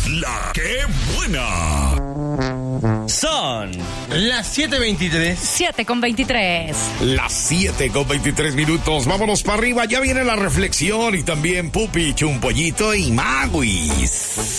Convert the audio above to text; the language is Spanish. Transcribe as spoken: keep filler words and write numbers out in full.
La que buena. Son las siete veintitrés. siete con veintitrés. Las siete con veintitrés minutos. Vámonos para arriba. Ya viene la reflexión y también Pupi, Chumpollito y Maguis.